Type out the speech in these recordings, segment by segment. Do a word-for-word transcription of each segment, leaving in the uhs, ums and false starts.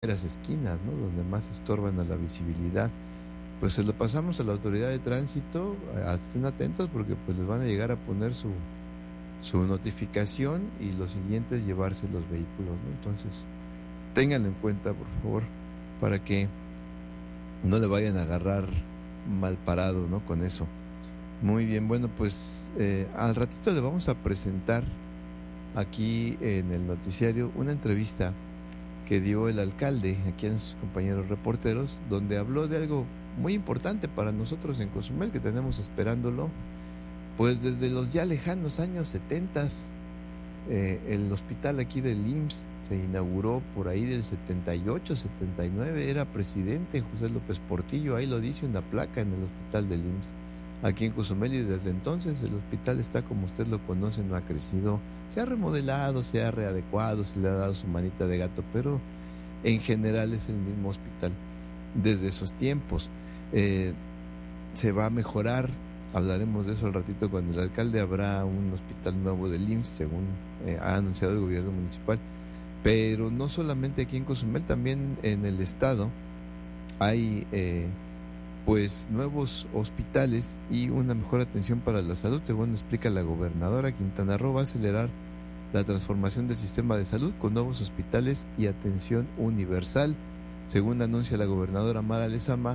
las esquinas, ¿no? Donde más estorban a la visibilidad. Pues se lo pasamos a la autoridad de tránsito, a- estén atentos porque pues les van a llegar a poner su, su notificación y lo siguiente es llevarse los vehículos, ¿no? Entonces, ténganlo en cuenta, por favor, para que no le vayan a agarrar mal parado, ¿no? Con eso. Muy bien, bueno, pues eh, al ratito le vamos a presentar aquí en el noticiario una entrevista que dio el alcalde aquí a nuestros compañeros reporteros, donde habló de algo muy importante para nosotros en Cozumel, que tenemos esperándolo, pues desde los ya lejanos años setentas. Eh, el hospital aquí del I M S S se inauguró por ahí del setenta y ocho, setenta y nueve, era presidente José López Portillo, ahí lo dice una placa en el hospital del I M S S, aquí en Cozumel, y desde entonces el hospital está como usted lo conoce, no ha crecido, se ha remodelado, se ha readecuado, se le ha dado su manita de gato, pero en general es el mismo hospital desde esos tiempos. Eh, se va a mejorar, hablaremos de eso al ratito con el alcalde, habrá un hospital nuevo del I M S S, según eh, ha anunciado el gobierno municipal, pero no solamente aquí en Cozumel, también en el estado hay eh, pues nuevos hospitales y una mejor atención para la salud, según explica la gobernadora. Quintana Roo va a acelerar la transformación del sistema de salud con nuevos hospitales y atención universal, según anuncia la gobernadora Mara Lezama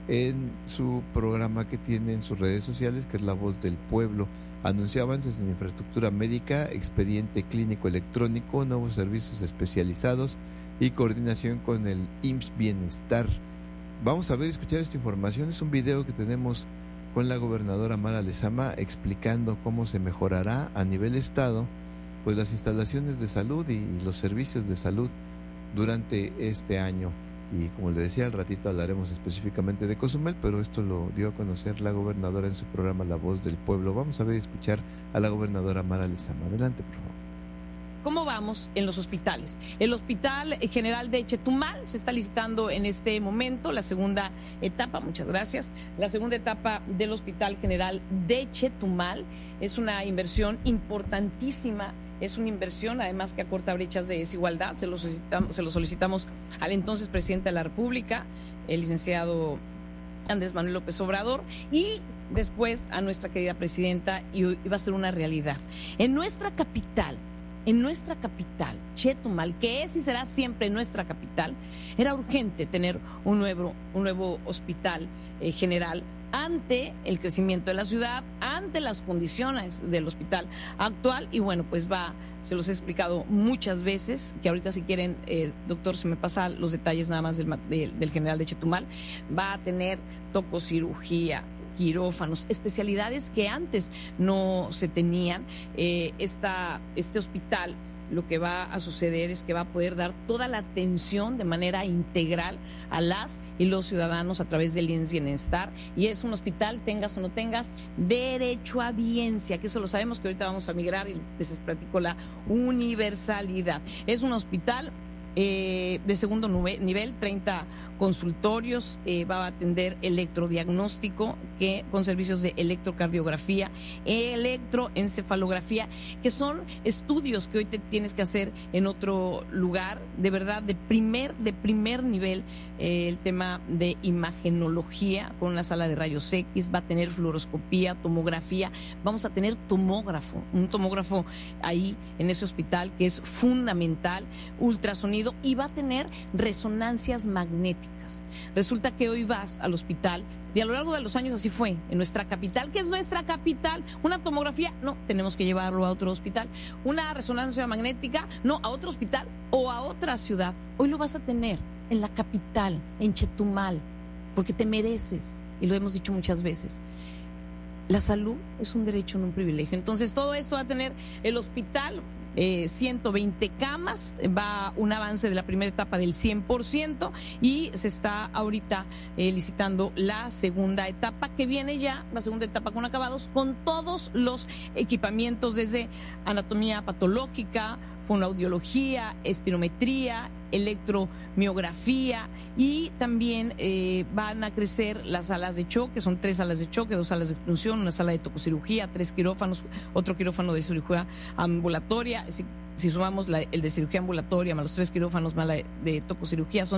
en su programa que tiene en sus redes sociales, que es La Voz del Pueblo. Anunció avances en infraestructura médica, expediente clínico electrónico, nuevos servicios especializados y coordinación con el I M S S Bienestar. Vamos a ver y escuchar esta información. Es un video que tenemos con la gobernadora Mara Lezama explicando cómo se mejorará a nivel estado pues las instalaciones de salud y los servicios de salud durante este año. Y como le decía, al ratito hablaremos específicamente de Cozumel, pero esto lo dio a conocer la gobernadora en su programa La Voz del Pueblo. Vamos a ver y escuchar a la gobernadora Mara Lezama. Adelante, por favor. ¿Cómo vamos en los hospitales? El Hospital General de Chetumal se está licitando en este momento la segunda etapa, muchas gracias, la segunda etapa del Hospital General de Chetumal. Es una inversión importantísima, es una inversión además que acorta brechas de desigualdad. Se lo solicitamos, se lo solicitamos al entonces presidente de la República, el licenciado Andrés Manuel López Obrador, y después a nuestra querida presidenta, y va a ser una realidad. En nuestra capital, En nuestra capital, Chetumal, que es y será siempre nuestra capital, era urgente tener un nuevo, un nuevo hospital eh, general ante el crecimiento de la ciudad, ante las condiciones del hospital actual. Y bueno, pues va, se los he explicado muchas veces, que ahorita si quieren, eh, doctor, se me pasa los detalles nada más del, del, del general de Chetumal, va a tener tococirugía, quirófanos, especialidades que antes no se tenían. Eh, esta, este hospital, lo que va a suceder es que va a poder dar toda la atención de manera integral a las y los ciudadanos a través del I M S S Bienestar, y es un hospital, tengas o no tengas, derecho a biencia, que eso lo sabemos, que ahorita vamos a migrar y les platico la universalidad. Es un hospital eh, de segundo nivel, treinta consultorios, eh, va a atender electrodiagnóstico, que con servicios de electrocardiografía, electroencefalografía, que son estudios que hoy te tienes que hacer en otro lugar, de verdad, de primer, de primer nivel. Eh, el tema de imagenología con una sala de rayos X, va a tener fluoroscopía, tomografía, vamos a tener tomógrafo, un tomógrafo ahí en ese hospital que es fundamental, ultrasonido, y va a tener resonancias magnéticas. Resulta que hoy vas al hospital, y a lo largo de los años así fue, en nuestra capital, que es nuestra capital, una tomografía, no, tenemos que llevarlo a otro hospital, una resonancia magnética, no, a otro hospital o a otra ciudad. Hoy lo vas a tener en la capital, en Chetumal, porque te mereces, y lo hemos dicho muchas veces. La salud es un derecho, no un privilegio. Entonces todo esto va a tener el hospital, eh, ciento veinte camas, va un avance de la primera etapa del cien por ciento, y se está ahorita eh, licitando la segunda etapa, que viene ya, la segunda etapa con acabados, con todos los equipamientos desde anatomía patológica, fonoaudiología, espirometría, electromiografía, y también eh, van a crecer las salas de choque. Son tres salas de choque, dos salas de expulsión, una sala de tococirugía, tres quirófanos, otro quirófano de cirugía ambulatoria. Si, si sumamos la, el de cirugía ambulatoria más los tres quirófanos más la de, de tococirugía, son